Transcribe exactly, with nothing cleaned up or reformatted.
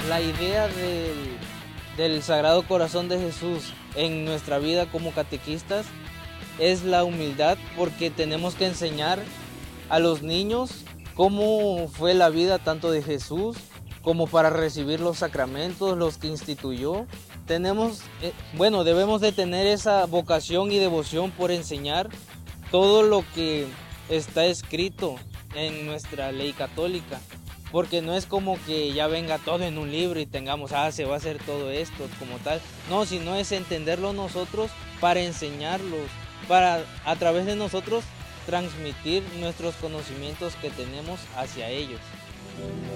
La idea del, del Sagrado Corazón de Jesús en nuestra vida como catequistas es la humildad, porque tenemos que enseñar a los niños cómo fue la vida tanto de Jesús como para recibir los sacramentos, los que instituyó. Tenemos, eh, bueno, debemos de tener esa vocación y devoción por enseñar todo lo que está escrito en nuestra ley católica, porque no es como que ya venga todo en un libro y tengamos, ah, se va a hacer todo esto como tal. No, sino es entenderlo nosotros para enseñarlos, para a través de nosotros transmitir nuestros conocimientos que tenemos hacia ellos.